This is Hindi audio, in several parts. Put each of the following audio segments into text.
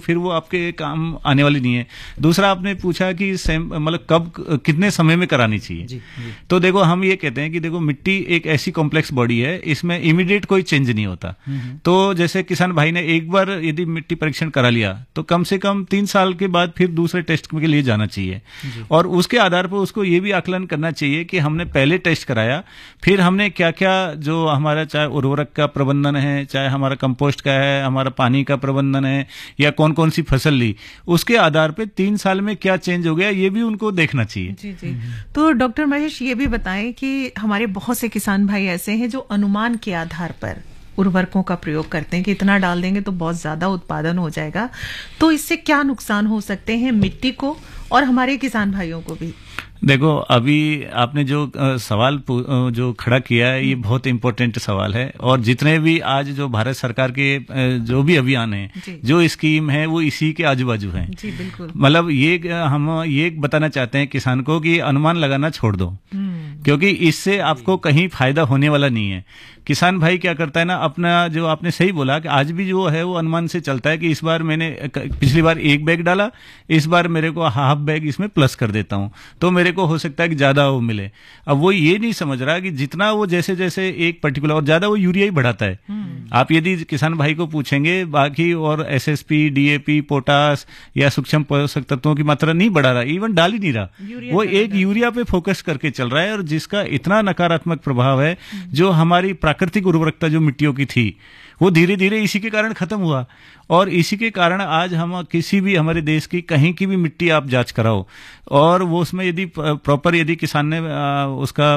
फिर वो आपके काम आने वाली नहीं है। दूसरा आपने पूछा कि मतलब कब कितने समय में करानी चाहिए। जी। तो देखो हम ये कहते हैं कि देखो मिट्टी एक ऐसी कॉम्प्लेक्स बॉडी है, इसमें इमीडिएट कोई चेंज नहीं होता। तो जैसे किसान भाई ने एक बार यदि मिट्टी परीक्षण करा लिया तो कम से कम 3 साल के बाद फिर दूसरे टेस्ट के लिए जाना चाहिए, और उसके आधार पर उसको ये भी आकलन करना चाहिए कि हमने पहले टेस्ट कराया, फिर हमने क्या क्या जो हमारा चाहे उर्वरक का प्रबंधन है, चाहे हमारा कंपोस्ट का है, हमारा पानी का प्रबंधन है, या कौन कौन सी फसल ली, उसके आधार पर 3 साल में क्या चेंज हो गया ये भी उनको देखना चाहिए। जी जी। तो डॉक्टर महेश ये भी बताएं कि हमारे बहुत से किसान भाई ऐसे हैं जो अनुमान के आधार पर उर्वरकों का प्रयोग करते हैं कि इतना डाल देंगे तो बहुत ज्यादा उत्पादन हो जाएगा, तो इससे क्या नुकसान हो सकते हैं मिट्टी को और हमारे किसान भाइयों को भी? देखो अभी आपने जो सवाल जो खड़ा किया है ये बहुत इम्पोर्टेंट सवाल है, और जितने भी आज जो भारत सरकार के जो भी अभियान है, जो स्कीम है, वो इसी के आजू बाजू है। जी बिल्कुल। मतलब ये हम ये बताना चाहते हैं किसान को कि अनुमान लगाना छोड़ दो, क्योंकि इससे आपको कहीं फायदा होने वाला नहीं है। किसान भाई क्या करता है ना, अपना जो आपने सही बोला कि आज भी जो है वो अनुमान से चलता है कि इस बार मैंने पिछली बार 1 बैग डाला, इस बार मेरे को हाफ बैग इसमें प्लस कर देता हूं, तो मेरे को हो सकता है कि ज्यादा वो मिले। अब वो ये नहीं समझ रहा कि जितना वो जैसे जैसे एक पर्टिकुलर और ज्यादा वो यूरिया ही बढ़ाता है। आप यदि किसान भाई को पूछेंगे बाकी और एसएसपी, डीएपी, पोटास या सूक्ष्म पोषक तत्वों की मात्रा नहीं बढ़ा रहा, इवन डाल ही नहीं रहा, वो एक यूरिया पे फोकस करके चल रहा है, और जिसका इतना नकारात्मक प्रभाव है, जो हमारी प्राकृतिक उर्वरकता जो मिट्टियों की थी वो धीरे धीरे इसी के कारण खत्म हुआ। और इसी के कारण आज हम किसी भी हमारे देश की कहीं की भी मिट्टी आप जांच कराओ, और वो उसमें यदि प्रॉपर यदि किसान ने उसका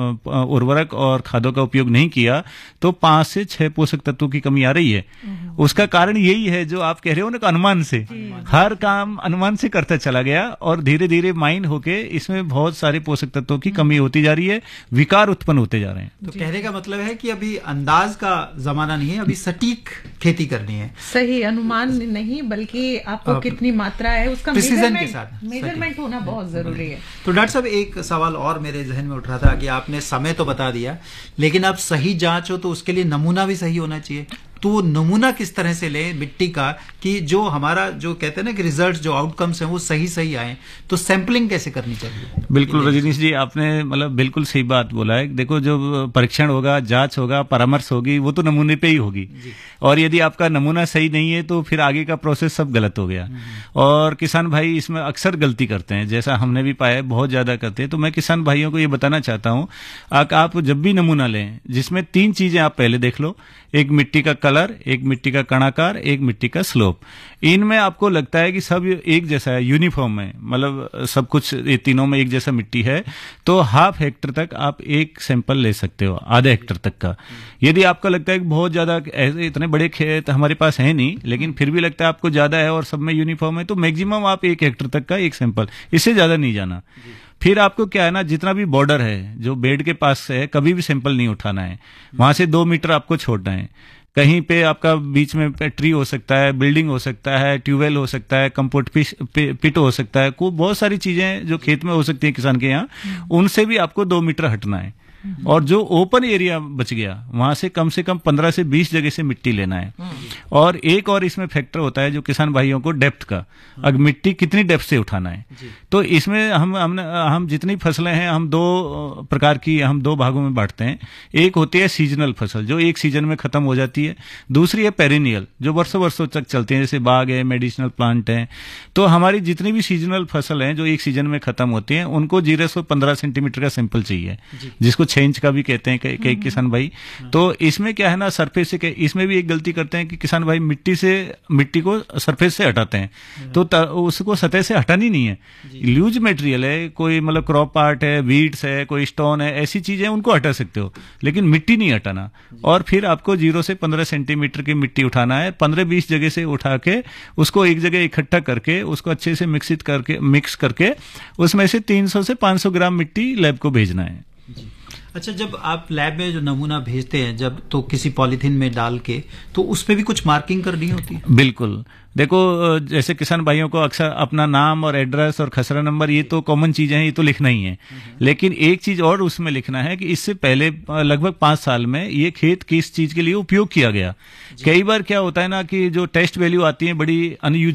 उर्वरक और खादों का उपयोग नहीं किया तो 5 से 6 पोषक तत्वों की कमी आ रही है। उसका कारण यही है जो आप कह रहे हो ना, अनुमान से हर काम अनुमान से करता चला गया, और धीरे धीरे माइन होके इसमें बहुत सारे पोषक तत्वों की कमी होती जा रही है, विकार उत्पन्न होते जा रहे हैं। तो कहने का मतलब है कि अभी अंदाज का जमाना नहीं है, अभी सटीक खेती करनी है। सही अनुमान नहीं, बल्कि आपको कितनी मात्रा है उसका मेजरमेंट होना बहुत जरूरी है। तो डॉक्टर साहब एक सवाल और मेरे जहन में उठ रहा था कि आपने समय तो बता दिया, लेकिन अब सही जांच हो तो उसके लिए नमूना भी सही होना चाहिए। तो नमूना किस तरह से ले मिट्टी का कि जो हमारा जो कहते हैं ना कि रिजल्ट जो आउटकम्स हैं वो सही सही आए, तो सैंपलिंग कैसे करनी चाहिए? बिल्कुल रजनीश जी, आपने मतलब बिल्कुल सही बात बोला है। देखो जो परीक्षण होगा, जांच होगा, परामर्श होगी, वो तो नमूने पे ही होगी, और यदि आपका नमूना सही नहीं है तो फिर आगे का प्रोसेस सब गलत हो गया। और किसान भाई इसमें अक्सर गलती करते हैं, जैसा हमने भी पाया बहुत ज्यादा करते हैं। तो मैं किसान भाइयों को ये बताना चाहता हूँ, आप जब भी नमूना लें जिसमें 3 चीजें आप पहले देख लो, एक मिट्टी का कलर, एक मिट्टी का कणाकार, एक मिट्टी का स्लोप। इनमें आपको लगता है कि सब एक जैसा है, यूनिफॉर्म है, मतलब सब कुछ ये तीनों में एक जैसा मिट्टी है, तो ½ हेक्टर तक आप एक सैंपल ले सकते हो, आधे हेक्टर तक का। यदि आपको लगता है कि बहुत ज्यादा ऐसे इतने बड़े खेत हमारे पास है नहीं, लेकिन फिर भी लगता है आपको ज्यादा है और सब में यूनिफॉर्म है, तो मैक्सिमम आप 1 हेक्टर तक का एक सैंपल, इससे ज्यादा नहीं जाना। फिर आपको क्या है ना, जितना भी बॉर्डर है जो बेड के पास है, कभी भी सैंपल नहीं उठाना है, वहां से 2 मीटर आपको छोड़ना है। कहीं पे आपका बीच में ट्री हो सकता है, बिल्डिंग हो सकता है, ट्यूबवेल हो सकता है, कंपोस्ट पिट हो सकता है, बहुत सारी चीजें जो खेत में हो सकती है किसान के यहाँ, उनसे भी आपको 2 मीटर हटना है। और जो ओपन एरिया बच गया वहां से कम 15 से 20 जगह से मिट्टी लेना है। और एक और इसमें फैक्टर होता है जो किसान भाइयों को, डेप्थ का, अगर मिट्टी कितनी डेप्थ से उठाना है। तो इसमें हम जितनी फसलें हैं, हम 2 प्रकार की, हम 2 भागों में बांटते हैं। एक होती है सीजनल फसल जो एक सीजन में खत्म हो जाती है, दूसरी है पेरिनियल जो वर्षों वर्षों तक चलती है, जैसे बाग है, मेडिसिनल प्लांट है। तो हमारी जितनी भी सीजनल फसल हैं जो एक सीजन में खत्म होती हैं, उनको 0 से 15 सेंटीमीटर का सैंपल चाहिए, जिसको 6 इंच का भी कहते हैं कई किसान भाई। तो इसमें क्या है ना, सरफेस से, इसमें भी एक गलती करते हैं कि किसान भाई मिट्टी को सरफेस से हटाते हैं, तो उसको सतह से हटानी नहीं है। लूज मटेरियल है, कोई मतलब क्रॉप पार्ट है, वीड्स है, कोई स्टोन है, ऐसी चीजें उनको हटा सकते हो, लेकिन मिट्टी नहीं हटाना। और फिर आपको 0 से 15 सेंटीमीटर की मिट्टी उठाना है, 15-20 जगह से उठा के उसको एक जगह इकट्ठा करके उसको अच्छे से मिक्स करके उसमें से 300 से 500 ग्राम मिट्टी लैब को भेजना है। अच्छा, जब आप लैब में जो नमूना भेजते हैं, जब तो किसी पॉलीथीन में डाल के, तो उस पे भी कुछ मार्किंग करनी होती है? बिल्कुल। देखो जैसे किसान भाइयों को अक्सर अपना नाम और एड्रेस और खसरा नंबर, ये तो कॉमन चीजें हैं, ये तो लिखना ही है। लेकिन एक चीज और उसमें लिखना है कि इससे पहले लगभग 5 साल में ये खेत किस चीज के लिए उपयोग किया गया। कई बार क्या होता है ना कि जो टेस्ट वैल्यू आती है बड़ी अनयूज